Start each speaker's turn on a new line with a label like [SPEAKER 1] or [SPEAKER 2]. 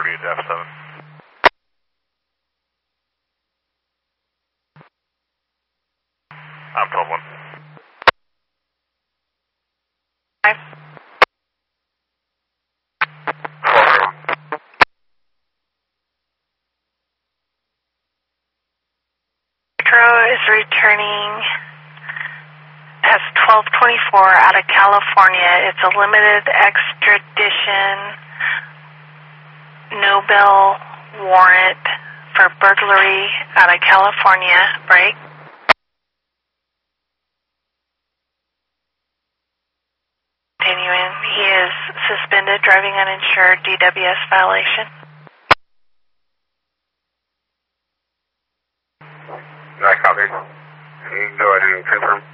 [SPEAKER 1] Purdue to F7. I'm 12-1.
[SPEAKER 2] Five. Metro is returning as 1224 out of California. It's a limited extradition, no bail warrant for burglary out of California. Break. Continuing. He is suspended driving uninsured, DWS violation.
[SPEAKER 1] I copy. You can go ahead and confirm.